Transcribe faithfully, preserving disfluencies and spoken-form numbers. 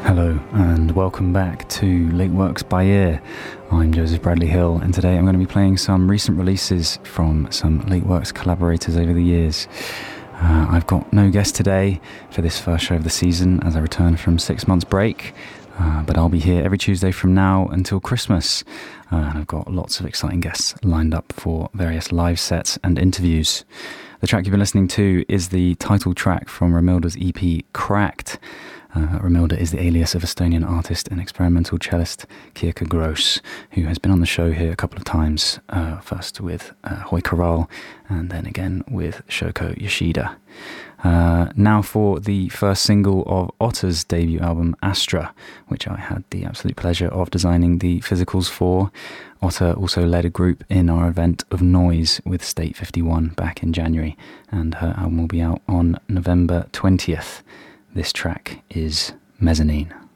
Hello and welcome back to Late Works by Ear. I'm Joseph Bradley Hill, and today I'm going to be playing some recent releases from some Late Works collaborators over the years. Uh, I've got no guest today for this first show of the season as I return from six months break, uh, but I'll be here every Tuesday from now until Christmas, uh, and I've got lots of exciting guests lined up for various live sets and interviews. The track you've been listening to is the title track from Romilda's E P Cracked. Uh, Romilda is the alias of Estonian artist and experimental cellist Kirka Gross, who has been on the show here a couple of times, uh, first with uh, Hoi Corral and then again with Shoko Yoshida. Uh, now for the first single of Otter's debut album, Astra, which I had the absolute pleasure of designing the physicals for. Otter also led a group in our event of Noise with State fifty-one back in January, and her album will be out on November twentieth. This track is Mezzanine.